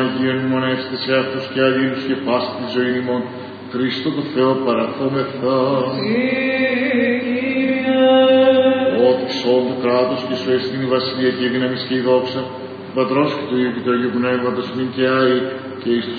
Αγίων μονεύστε σε αυτούς και αλλήλους και πάση τη ζωή ημών. Χριστό το Θεό παραθόμεθα. Ότι σώμα του κράτους και σου έστειν η βασιλεία και η δύναμη και η δόξα, του Πατρός και του Υιού και του Αγίου Πνεύματος, νυν και άη και εις τους